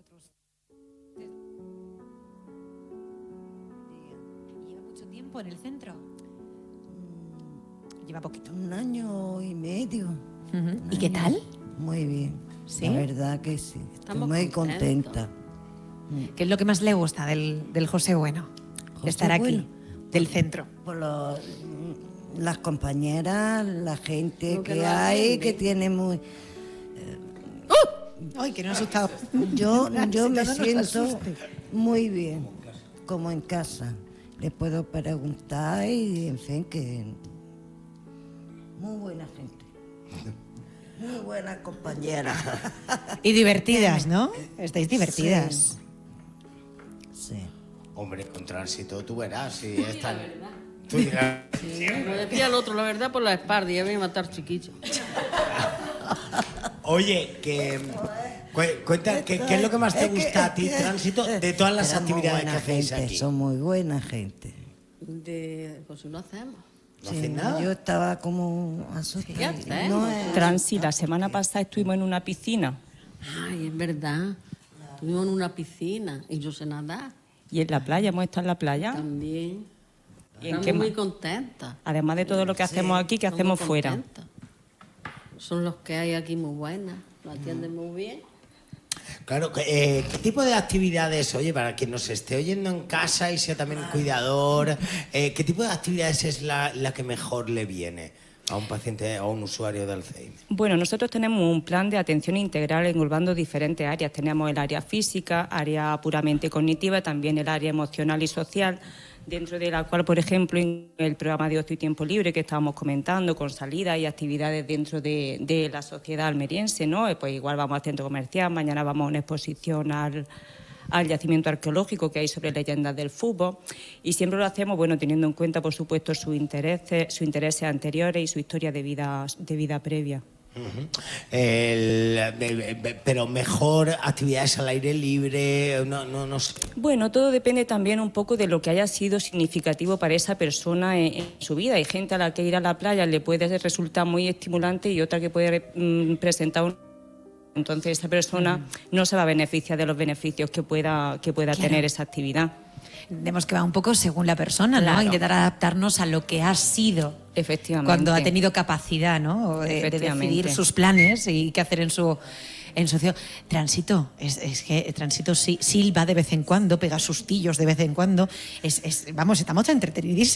otros. ¿Lleva mucho tiempo en el centro? Lleva poquito. 1 año y medio. ¿Y qué tal? Muy bien. ¿Sí? La verdad que sí. Estoy Estamos muy contentos. contenta. ¿Qué es lo que más le gusta del José Bueno? De José estar aquí, Bueno. del centro. Por las compañeras, la gente Lo que que nos hay, atiende. que tiene muy... ¡Ay, que no he asustado! Yo me No nos siento asuste. muy bien, como en casa. Le puedo preguntar y, en fin, que... Muy buena gente. Muy buena compañera. Y divertidas, ¿no? Estáis divertidas. Sí. Hombre, con Tránsito tú verás si es tan... Tú dirás. Como decía el otro, la verdad por la espalda, ya voy a matar chiquillo. Oye, que... Cuenta, ¿qué es lo que más te gusta a ti, Tránsito, de todas las Éramos actividades que buena hacéis gente, aquí? Son muy buena gente. Pues si no hacemos. ¿No hacéis nada? Yo estaba como asustada. ¿Qué hacemos? No es- Transi, la semana pasada estuvimos en una piscina Ay, es verdad. Estuvimos en una piscina y yo sé nadar y en la playa, hemos estado en la playa. también. ¿Y en Estamos qué muy más? contentas. Además de todo lo que hacemos aquí, que Estamos hacemos muy fuera. contentas. Son los que hay aquí muy buenas, nos atienden muy bien. Claro, ¿qué tipo de actividades, oye, para quien nos esté oyendo en casa y sea también cuidador, qué tipo de actividades es la que mejor le viene a un paciente, a un usuario de Alzheimer? Bueno, nosotros tenemos un plan de atención integral englobando diferentes áreas. Tenemos el área física, área puramente cognitiva, también el área emocional y social, dentro de la cual, por ejemplo, en el programa de ocio y tiempo libre que estábamos comentando, con salidas y actividades dentro de la sociedad almeriense, ¿no? Pues igual vamos al centro comercial, mañana vamos a una exposición al yacimiento arqueológico que hay sobre leyendas del fútbol, y siempre lo hacemos, bueno, teniendo en cuenta, por supuesto, sus intereses anteriores y su historia de vida previa. Pero mejor actividades al aire libre, no sé. Bueno, todo depende también un poco de lo que haya sido significativo para esa persona en su vida. Hay gente a la que ir a la playa le puede resultar muy estimulante y otra que puede presentar un... Entonces esa persona no se va a beneficiar de los beneficios que pueda tener esa actividad. Entendemos que va un poco según la persona, ¿no? Claro. Intentar adaptarnos a lo que ha sido. Efectivamente. Cuando ha tenido capacidad, ¿no? De Efectivamente. decidir sus planes y qué hacer en su Tránsito. Es que Tránsito sí silba de vez en cuando, pega sustillos de vez en cuando. Vamos, estamos entretenidísimos.